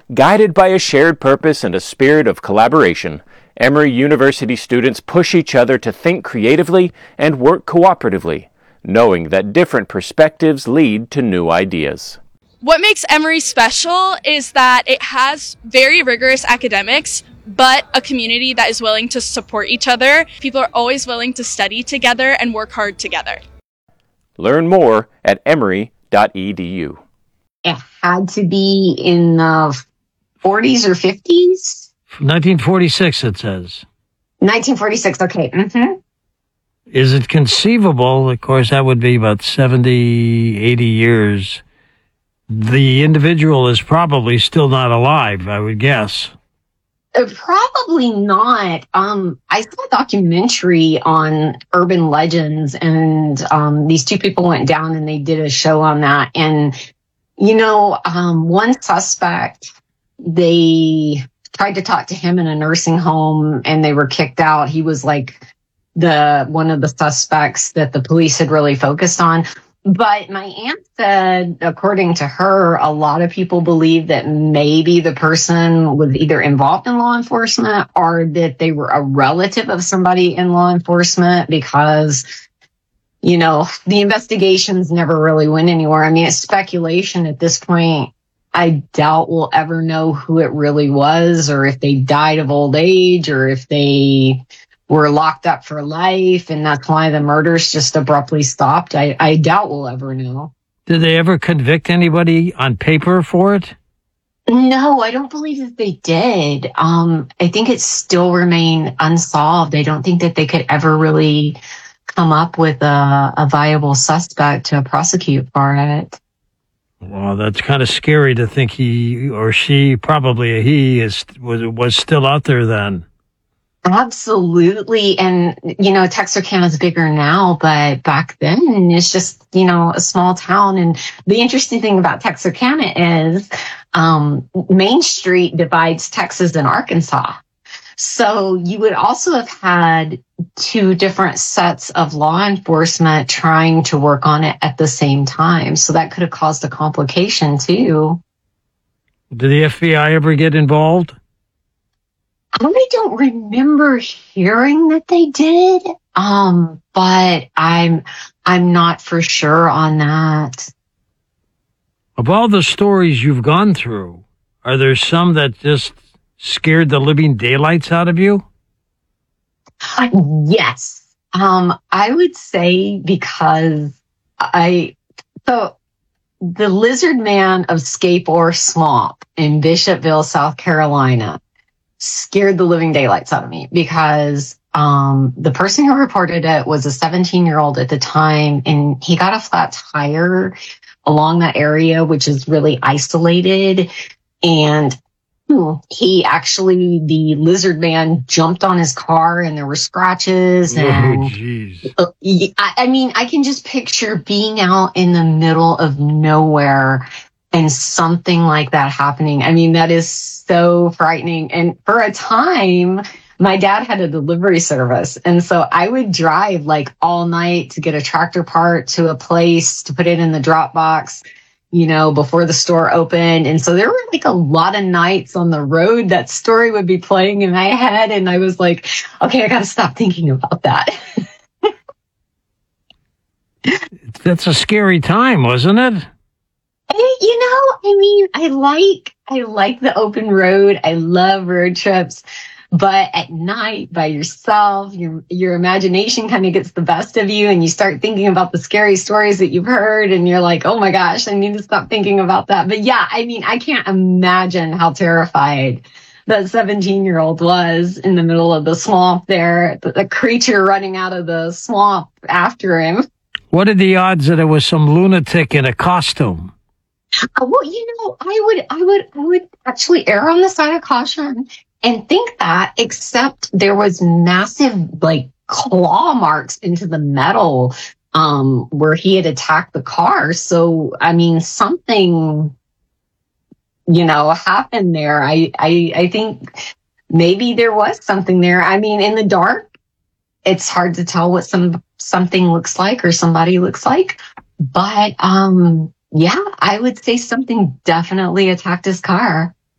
Guided by a shared purpose and a spirit of collaboration, Emory University students push each other to think creatively and work cooperatively, knowing that different perspectives lead to new ideas. What makes Emory special is that it has very rigorous academics, but a community that is willing to support each other. People are always willing to study together and work hard together. Learn more at emory.edu. It had to be in the 40s or 50s? 1946, it says. 1946, okay. Mm-hmm. Is it conceivable, of course, that would be about 70, 80 years, the individual is probably still not alive, I would guess. Probably not. I saw a documentary on urban legends, and these two people went down and they did a show on that. And, one suspect, they tried to talk to him in a nursing home and they were kicked out. He was like one of the suspects that the police had really focused on. But my aunt said, according to her, a lot of people believe that maybe the person was either involved in law enforcement or that they were a relative of somebody in law enforcement because, the investigations never really went anywhere. I mean, it's speculation at this point. I doubt we'll ever know who it really was, or if they died of old age, or if they were locked up for life, and that's why the murders just abruptly stopped. I doubt we'll ever know. Did they ever convict anybody on paper for it? No, I don't believe that they did. I think it still remained unsolved. I don't think that they could ever really come up with a viable suspect to prosecute for it. Well, that's kind of scary to think he or she, probably a he, was still out there then. Absolutely. And, Texarkana is bigger now, but back then it's just, a small town. And the interesting thing about Texarkana is Main Street divides Texas and Arkansas. So you would also have had two different sets of law enforcement trying to work on it at the same time. So that could have caused a complication too. Did the FBI ever get involved? I don't remember hearing that they did, but I'm not for sure on that. Of all the stories you've gone through, are there some that just scared the living daylights out of you? Yes. I would say because the Lizard Man of Scape-Ore Swamp in Bishopville, South Carolina, scared the living daylights out of me because the person who reported it was a 17-year-old at the time, and he got a flat tire along that area, which is really isolated. And the Lizard Man jumped on his car and there were scratches. And I can just picture being out in the middle of nowhere and something like that happening. I mean, that is so frightening. And for a time, my dad had a delivery service. And so I would drive like all night to get a tractor part to a place to put it in the drop box, before the store opened. And so there were like a lot of nights on the road that story would be playing in my head. And I was like, okay, I got to stop thinking about that. That's a scary time, wasn't it? I like the open road. I love road trips. But at night by yourself, your imagination kind of gets the best of you and you start thinking about the scary stories that you've heard and you're like, oh my gosh, I need to stop thinking about that. But yeah, I can't imagine how terrified that 17-year-old was in the middle of the swamp there, the creature running out of the swamp after him. What are the odds that it was some lunatic in a costume? Well, I would actually err on the side of caution and think that, except there was massive, claw marks into the metal, where he had attacked the car. So, something, happened there. I think maybe there was something there. In the dark, it's hard to tell what something looks like or somebody looks like. But, yeah, I would say something definitely attacked his car.